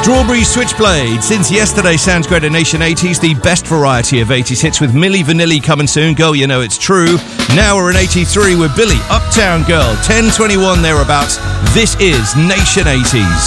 Strawberry Switchblade. Since Yesterday sounds great at Nation 80s, the best variety of 80s hits with Milli Vanilli coming soon. Girl, you know it's true. Now we're in 83 with Billy, Uptown Girl, 10:21 thereabouts. This is Nation 80s.